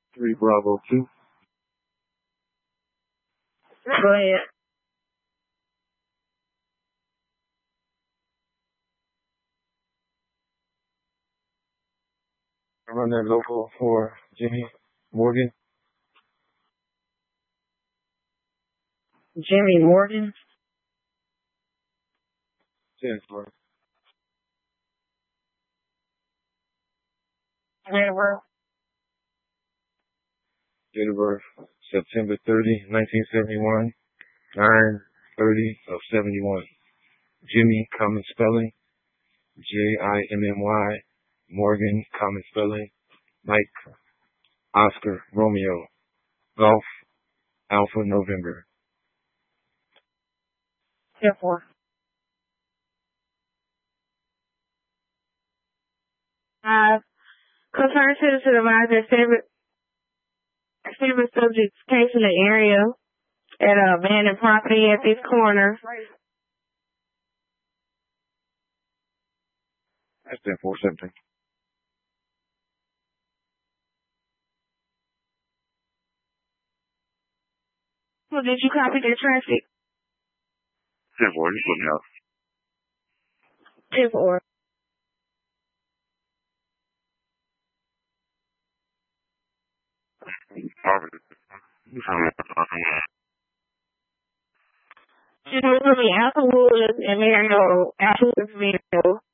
3 Bravo 2. Go ahead. I run that local for Jimmy Morgan. Jimmy Morgan. 10 for Whatever. date of birth, September 30, 1971, 9:30 of 71. Jimmy, common spelling, Jimmy, Morgan, common spelling, Mike, Oscar, Romeo, Golf, Alpha, November. 10-4. Concerned citizen advised that seven subjects case in the area at a abandoned property at this corner. That's 10-4-17. So did you copy the traffic? 10-4, just let me out. 10-4. She was from the Applewood and Marion Applewoodville.